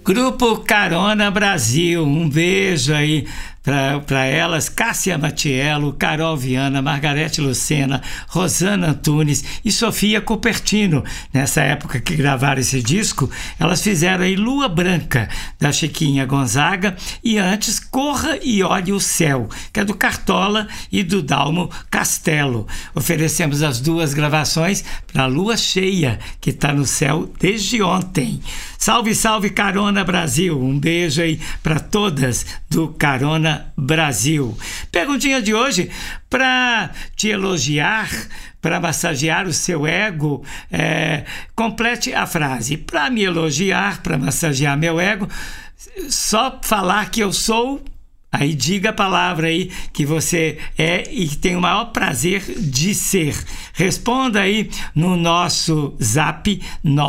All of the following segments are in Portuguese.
Grupo Carona Brasil, um beijo aí para elas, Cássia Matiello, Carol Viana, Margarete Lucena, Rosana Antunes e Sofia Cupertino. Nessa época que gravaram esse disco, elas fizeram aí Lua Branca, da Chiquinha Gonzaga, e antes Corra e Olhe o Céu, que é do Cartola e do Dalmo Castelo. Oferecemos as duas gravações para a Lua Cheia, que está no céu desde ontem. Salve, salve Carona Brasil, um beijo aí para todas do Carona Brasil. Perguntinha de hoje, para te elogiar, para massagear o seu ego, complete a frase. Para me elogiar, para massagear meu ego, só falar que eu sou... Aí diga a palavra aí que você é e que tem o maior prazer de ser. Responda aí no nosso zap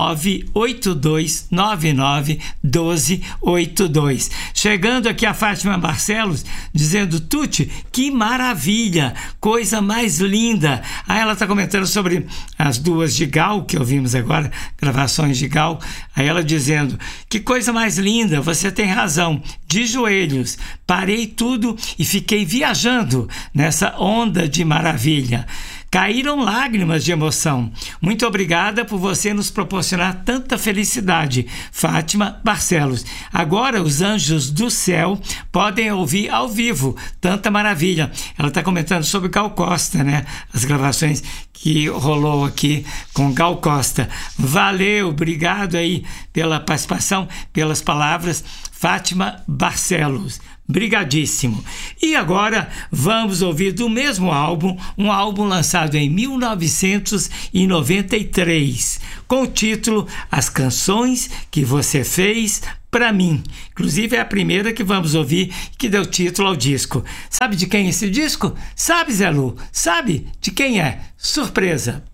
982991282. Chegando aqui a Fátima Barcelos dizendo: Tuti, que maravilha, coisa mais linda. Aí ela está comentando sobre as duas de Gal, que ouvimos agora, gravações de Gal. Aí ela dizendo: que coisa mais linda, você tem razão, de joelhos, parei tudo e fiquei viajando nessa onda de maravilha. Caíram lágrimas de emoção. Muito obrigada por você nos proporcionar tanta felicidade, Fátima Barcelos. Agora os anjos do céu podem ouvir ao vivo tanta maravilha. Ela está comentando sobre Gal Costa, né? As gravações que rolou aqui com Gal Costa. Valeu, obrigado aí pela participação, pelas palavras, Fátima Barcelos. Brigadíssimo. E agora vamos ouvir do mesmo álbum, um álbum lançado em 1993, com o título As Canções que Você Fez Pra Mim. Inclusive é a primeira que vamos ouvir, que deu título ao disco. Sabe de quem é esse disco? Sabe, Zé Lu? Sabe de quem é? Surpresa!